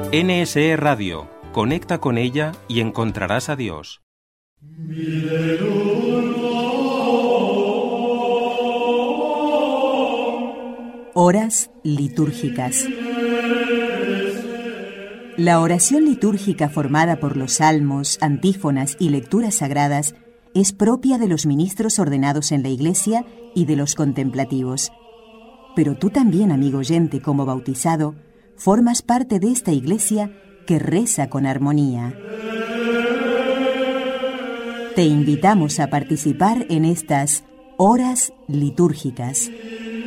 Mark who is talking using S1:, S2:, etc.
S1: NSE Radio. Conecta con ella y encontrarás a Dios.
S2: Horas litúrgicas. La oración litúrgica formada por los salmos, antífonas y lecturas sagradas es propia de los ministros ordenados en la Iglesia y de los contemplativos. Pero tú también, amigo oyente, como bautizado, formas parte de esta Iglesia que reza con armonía. Te invitamos a participar en estas horas litúrgicas.